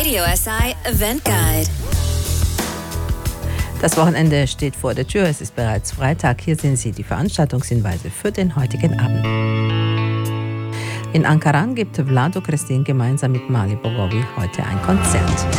Radio SI Event Guide. Das Wochenende steht vor der Tür. Es ist bereits Freitag. Hier sehen Sie die Veranstaltungshinweise für den heutigen Abend. In Ankaran gibt Vlado Christin gemeinsam mit Mali Bogovi heute ein Konzert.